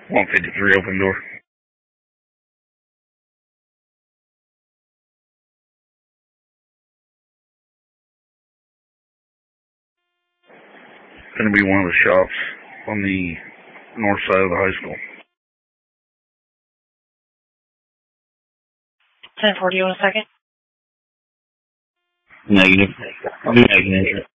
153 open door. It's going to be one of the shops on the north side of the high school. 1040, you want a second? Negative. Negative.